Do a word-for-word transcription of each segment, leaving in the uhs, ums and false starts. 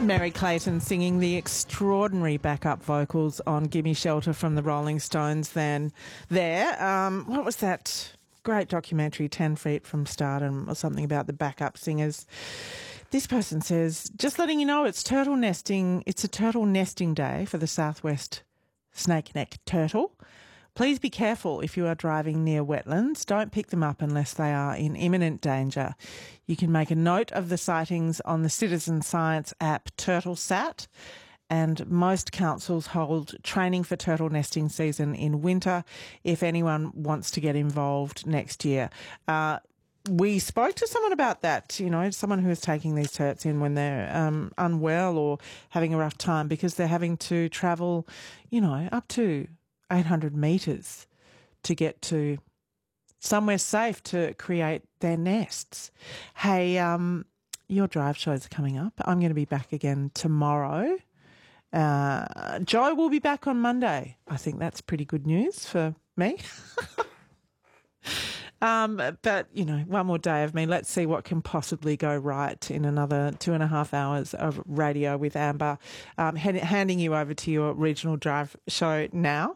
Mary Clayton singing the extraordinary backup vocals on Gimme Shelter from the Rolling Stones then there. Um, what was that great documentary, ten feet from Stardom, or something about the backup singers? This person says, just letting you know it's turtle nesting. It's a turtle nesting day for the southwest snakeneck turtle. Please be careful if you are driving near wetlands. Don't pick them up unless they are in imminent danger. You can make a note of the sightings on the Citizen Science app TurtleSat, and most councils hold training for turtle nesting season in winter if anyone wants to get involved next year. Uh, we spoke to someone about that, you know, someone who is taking these turts in when they're um, unwell or having a rough time because they're having to travel, you know, up to eight hundred metres to get to somewhere safe to create their nests. Hey, um, your drive shows are coming up. I'm going to be back again tomorrow. Uh, Joe will be back on Monday. I think that's pretty good news for me. um, but, you know, one more day of me. Let's see what can possibly go right in another two and a half hours of radio with Amber. Um, hand, handing you over to your regional drive show now.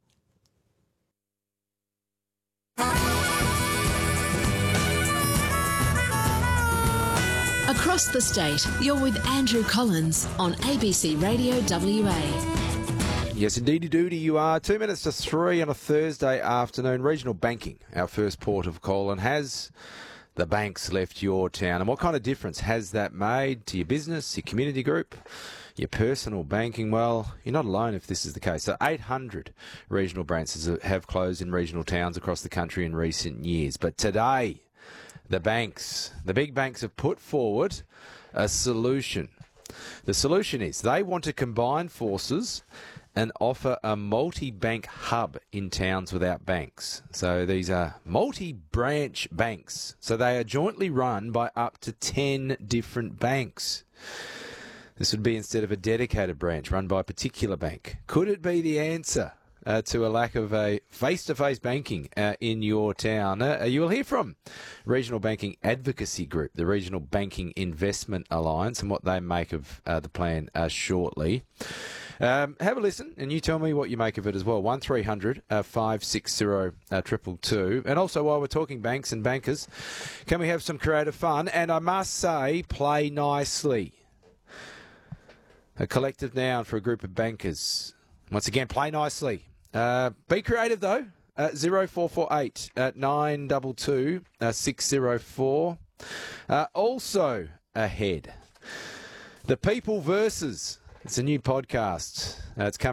Across the state, you're with Andrew Collins on A B C Radio W A. Yes, indeedy doody you are. Two minutes to three on a Thursday afternoon. Regional banking, our first port of call, and has the banks left your town? And what kind of difference has that made to your business, your community group, your personal banking? Well, you're not alone if this is the case. So eight hundred regional branches have closed in regional towns across the country in recent years. But today, the banks, the big banks have put forward a solution. The solution is they want to combine forces and offer a multi-bank hub in towns without banks. So these are multi-branch banks. So they are jointly run by up to ten different banks. This would be instead of a dedicated branch run by a particular bank. Could it be the answer uh, to a lack of a face-to-face banking uh, in your town? Uh, you will hear from Regional Banking Advocacy Group, the Regional Banking Investment Alliance, and what they make of uh, the plan uh, shortly. Um, have a listen, and you tell me what you make of it as well. one three hundred five six zero two two two. And also, while we're talking banks and bankers, can we have some creative fun? And I must say, play nicely. A collective noun for a group of bankers. Once again, play nicely. Uh, be creative, though. Uh, zero four four eight at nine two two six zero four. Uh, also ahead, The People Versus. It's a new podcast. Uh, it's coming.